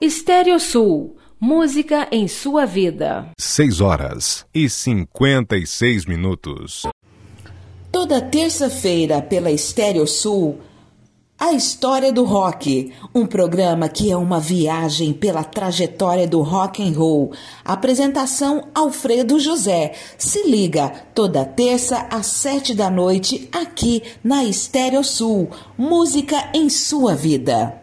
Estéreo Sul, música em sua vida. 6h56. Toda terça-feira pela Estéreo Sul, a história do rock, um programa que é uma viagem pela trajetória do rock and roll. Apresentação Alfredo José. Se liga, toda terça às 7 da noite aqui na Estéreo Sul, música em sua vida.